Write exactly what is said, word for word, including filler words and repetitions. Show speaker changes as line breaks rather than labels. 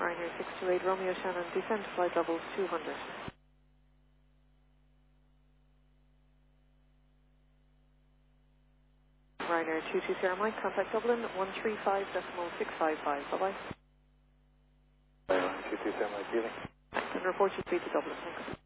Ryanair six two eight Romeo Shannon, descend to flight level two hundred. Ryanair two two zero Mike, contact Dublin one three five decimal six five five. Bye-bye.
Ryanair two two zero Mike, dealing.
Thanks, and report your speed to Dublin. Thanks.